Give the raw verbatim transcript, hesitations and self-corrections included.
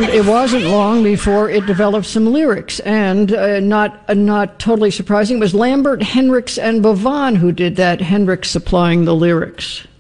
And it wasn't long before it developed some lyrics. And uh, not uh, not totally surprising, it was Lambert, Hendricks, and Bovan who did that, Hendricks supplying the lyrics.